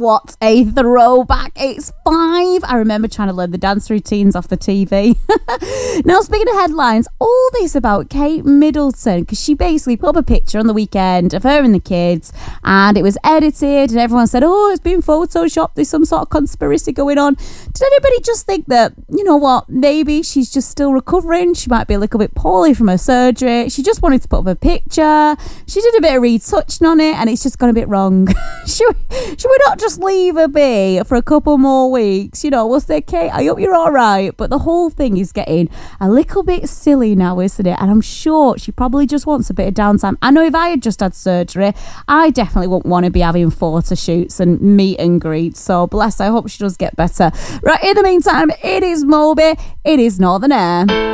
what a throwback. It's 5. I remember trying to learn the dance routines off the TV. Now, speaking of headlines, all this about Kate Middleton, because she basically put up a picture on the weekend of her and the kids, and it was edited, and everyone said, oh, it's been photoshopped, there's some sort of conspiracy going on. Did anybody just think that, you know what, maybe she's just still recovering, she might be a little bit poorly from her surgery, she just wanted to put up a picture, she did a bit of retouching on it, and it's just gone a bit wrong. Should we not just leave her be for a couple more weeks? You know, we'll say, Kate, I hope you're all right. But the whole thing is getting a little bit silly now, isn't it? And I'm sure she probably just wants a bit of downtime. I know if I had just had surgery, I definitely wouldn't want to be having photo shoots and meet and greets. So bless her, I hope she does get better. Right, in the meantime, it is Moby, it is Northern Air.